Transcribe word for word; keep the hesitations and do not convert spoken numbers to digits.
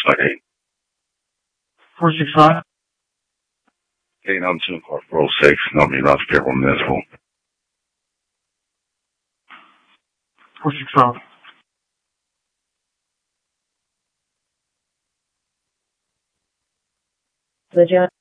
like eight. four six five. Eight nine two four four six. No, be not careful municipal. four six five. The John